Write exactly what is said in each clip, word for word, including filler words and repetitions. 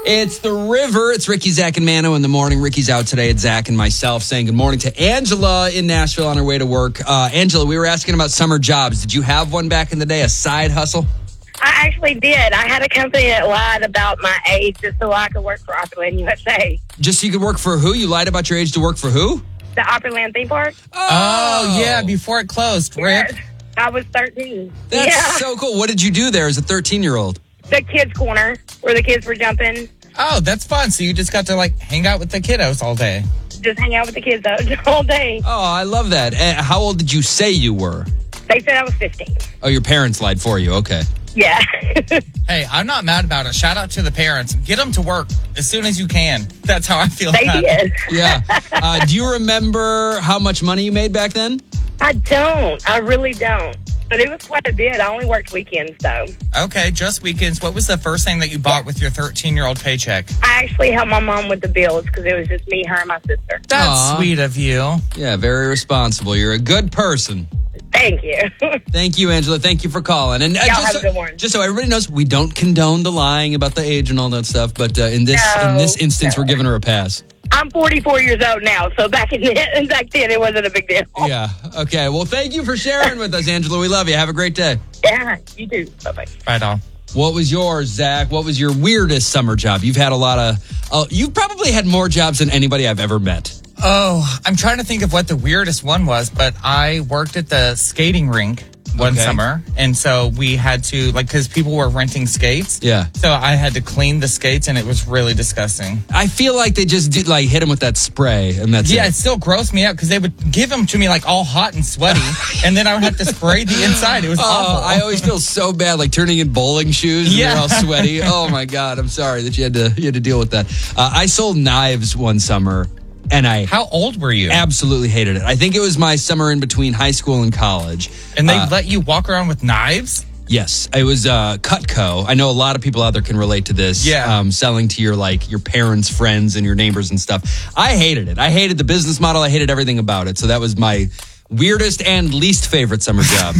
It's the River. It's Ricky, Zach, and Mano in the morning. Ricky's out today. It's Zach and myself saying good morning to Angela in Nashville on her way to work. Uh, Angela, we were asking about summer jobs. Did you have one back in the day, a side hustle? I actually did. I had a company that lied about my age just so I could work for Opryland U S A. Just so you could work for who? You lied about your age to work for who? The Opryland theme park. Oh, Oh, yeah, before it closed. Rip. Yes. I was thirteen. That's yeah. so cool. What did you do there as a thirteen-year-old? The kids' corner where the kids were jumping. Oh, that's fun. So you just got to, like, hang out with the kiddos all day. Just hang out with the kids all day. Oh, I love that. Uh, how old did you say you were? They said I was fifteen. Oh, your parents lied for you. Okay. Yeah. Hey, I'm not mad about it. Shout out to the parents. Get them to work as soon as you can. That's how I feel They about did. it. Yeah. Uh, do you remember how much money you made back then? I don't. I really don't. But it was quite a bit. I only worked weekends, though. Okay, just weekends. What was the first thing that you bought with your thirteen-year-old paycheck? I actually helped my mom with the bills because it was just me, her, and my sister. That's Aw. sweet of you. Yeah, very responsible. You're a good person. Thank you. Thank you, Angela. Thank you for calling. And uh, Y'all just, have so, a good one. just so everybody knows, we don't condone the lying about the age and all that stuff. But uh, in this No, in this instance, no. we're giving her a pass. I'm forty-four years old now, so back in then, back then it wasn't a big deal. Yeah. Okay. Well, thank you for sharing with us, Angela. We love you. Have a great day. Yeah, you too. Bye-bye. Right on. What was yours, Zach? What was your weirdest summer job? You've had a lot of. Uh, you've probably had more jobs than anybody I've ever met. Oh, I'm trying to think of what the weirdest one was, but I worked at the skating rink one Okay. summer. And so we had to, like, because people were renting skates. Yeah. So I had to clean the skates, and it was really disgusting. I feel like they just did like hit him with that spray, and that's Yeah, it. it still grossed me out because they would give them to me like all hot and sweaty, and then I would have to spray the inside. It was Oh, awful. I always feel so bad, like turning in bowling shoes and Yeah. they're all sweaty. Oh my God, I'm sorry that you had to you had to deal with that. Uh, I sold knives one summer, and I How old were you? absolutely hated it. I think it was my summer in between high school and college. And they Uh, let you walk around with knives? Yes, it was uh, Cutco. I know a lot of people out there can relate to this. Yeah. Um, selling to your like your parents' friends and your neighbors and stuff. I hated it. I hated the business model. I hated everything about it. So that was my weirdest and least favorite summer job.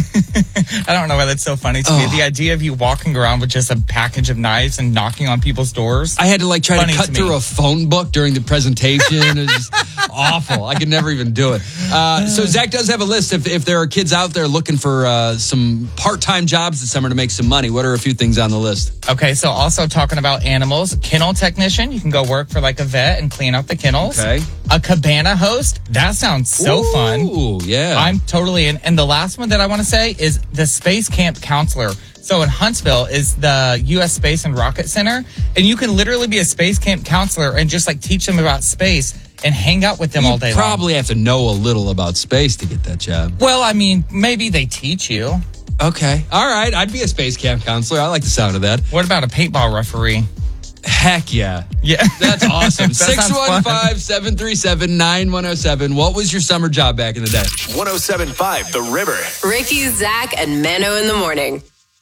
I don't know why that's so funny to me. Oh. The idea of you walking around with just a package of knives and knocking on people's doors. I had to like try Funny to cut to me. through a phone book during the presentation. It was just awful. I could never even do it. Uh, so Zach does have a list. If, if there are kids out there looking for uh, some part-time jobs this summer to make some money, what are a few things on the list? Okay, so also talking about animals, kennel technician. You can go work for like a vet and clean out the kennels. Okay. A cabana host. That sounds so fun. Ooh, yeah. I'm totally in. And the last one that I want to say is the Space Camp Counselor. So in Huntsville is the U S Space and Rocket Center. And you can literally be a Space Camp Counselor and just like teach them about space and hang out with them you all day long. probably have to know a little about space to get that job. Well, I mean, maybe they teach you. Okay. All right. I'd be a space camp counselor. I like the sound of that. What about a paintball referee? Heck yeah. Yeah. That's awesome. That sounds six one fun. five, seven three seven, nine one oh seven. What was your summer job back in the day? one oh seven point five The River. Ricky, Zach, and Mano in the morning.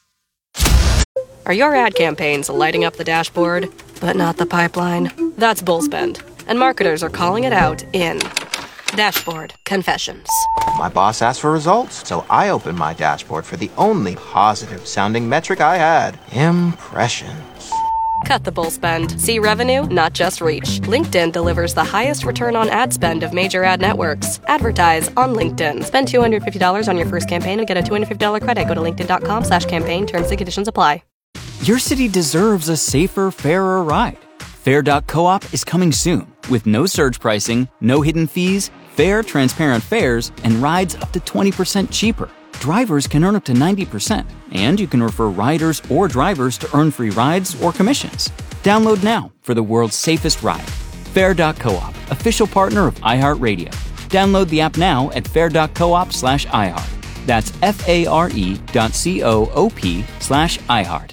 Are your ad campaigns lighting up the dashboard, but not the pipeline? That's Bullspend, and marketers are calling it out in Dashboard Confessions. My boss asked for results, so I opened my dashboard for the only positive sounding metric I had: impressions. Cut the bull spend. See revenue, not just reach. LinkedIn delivers the highest return on ad spend of major ad networks. Advertise on LinkedIn. Spend two hundred fifty dollars on your first campaign and get a two hundred fifty dollars credit. Go to linkedin.com slash campaign. Terms and conditions apply. Your city deserves a safer, fairer ride. Fair dot coop is coming soon with no surge pricing, no hidden fees, fair, transparent fares, and rides up to twenty percent cheaper. Drivers can earn up to ninety percent, and you can refer riders or drivers to earn free rides or commissions. Download now for the world's safest ride. Fair dot coop, official partner of iHeartRadio. Download the app now at fair dot coop slash iHeart. That's F-A-R-E dot C-O-O-P slash iHeart.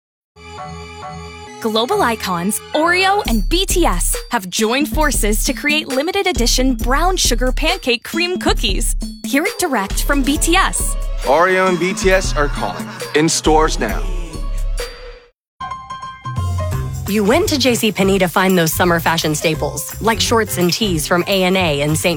Global icons Oreo and B T S have joined forces to create limited edition brown sugar pancake cream cookies. Hear it direct from B T S. Oreo and B T S are calling. In stores now. You went to JCPenney to find those summer fashion staples, like shorts and tees from A and A and Saint